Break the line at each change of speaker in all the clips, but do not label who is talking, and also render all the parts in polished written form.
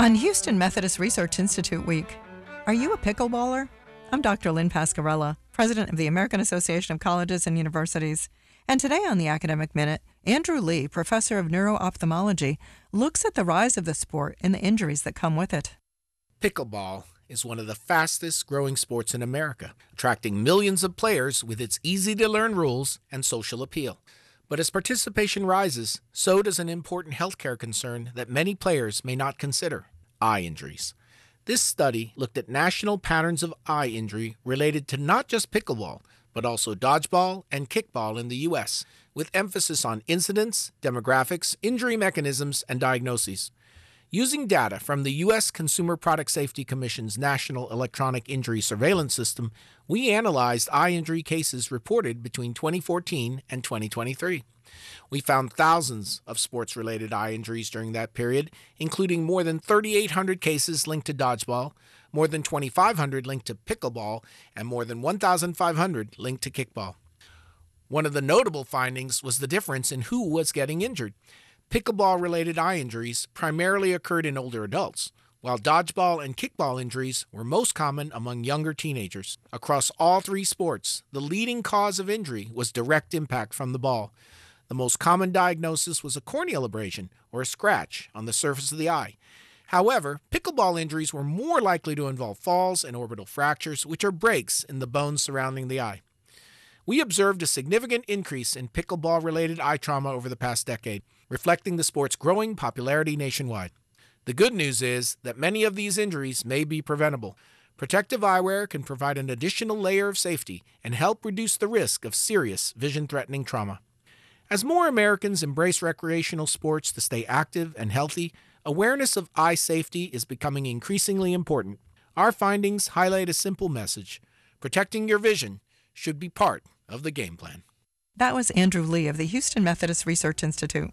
On Houston Methodist Research Institute Week, are you a pickleballer? I'm Dr. Lynn Pascarella, president of the American Association of Colleges and Universities. And today on the Academic Minute, Andrew Lee, professor of neuro-ophthalmology, looks at the rise of the sport and the injuries that come with it.
Pickleball is one of the fastest growing sports in America, attracting millions of players with its easy-to-learn rules and social appeal. But as participation rises, so does an important healthcare concern that many players may not consider: eye injuries. This study looked at national patterns of eye injury related to not just pickleball, but also dodgeball and kickball in the U.S., with emphasis on incidence, demographics, injury mechanisms, and diagnoses. Using data from the U.S. Consumer Product Safety Commission's National Electronic Injury Surveillance System, we analyzed eye injury cases reported between 2014 and 2023. We found thousands of sports-related eye injuries during that period, including more than 3,800 cases linked to dodgeball, more than 2,500 linked to pickleball, and more than 1,500 linked to kickball. One of the notable findings was the difference in who was getting injured. Pickleball-related eye injuries primarily occurred in older adults, while dodgeball and kickball injuries were most common among younger teenagers. Across all three sports, the leading cause of injury was direct impact from the ball. The most common diagnosis was a corneal abrasion, or a scratch, on the surface of the eye. However, pickleball injuries were more likely to involve falls and orbital fractures, which are breaks in the bones surrounding the eye. We observed a significant increase in pickleball-related eye trauma over the past decade, reflecting the sport's growing popularity nationwide. The good news is that many of these injuries may be preventable. Protective eyewear can provide an additional layer of safety and help reduce the risk of serious vision-threatening trauma. As more Americans embrace recreational sports to stay active and healthy, awareness of eye safety is becoming increasingly important. Our findings highlight a simple message: protecting your vision should be part of the game plan.
That was Andrew Lee of the Houston Methodist Research Institute.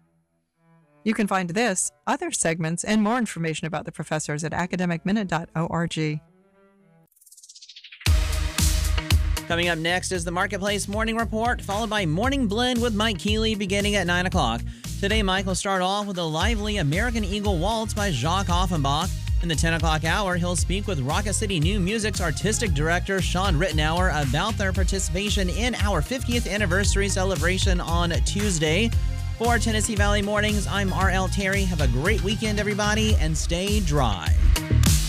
You can find this, other segments, and more information about the professors at academicminute.org.
Coming up next is the Marketplace Morning Report, followed by Morning Blend with Mike Keeley beginning at 9 o'clock. Today, Mike will start off with a lively American Eagle Waltz by Jacques Offenbach. In the 10 o'clock hour, he'll speak with Rocket City New Music's artistic director, Sean Rittenauer, about their participation in our 50th anniversary celebration on Tuesday. For Tennessee Valley Mornings, I'm R.L. Terry. Have a great weekend, everybody, and stay dry.